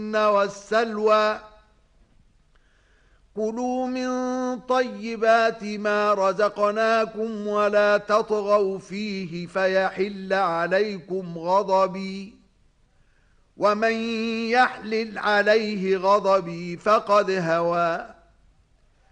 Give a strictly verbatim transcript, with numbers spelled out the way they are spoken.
المن والسلوى كلوا من طيبات ما رزقناكم ولا تطغوا فيه فيحل عليكم غضبي ومن يحلل عليه غضبي فقد هوى